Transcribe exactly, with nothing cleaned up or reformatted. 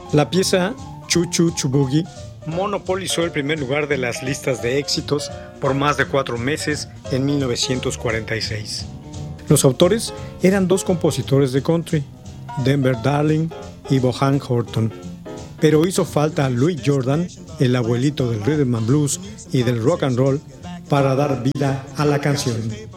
La pieza Choo Choo Choo Boogie monopolizó el primer lugar de las listas de éxitos por más de cuatro meses en mil novecientos cuarenta y seis. Los autores eran dos compositores de country, Denver Darling y Bohan Horton, pero hizo falta Louis Jordan, el abuelito del rhythm and blues y del rock and roll, para dar vida a la canción.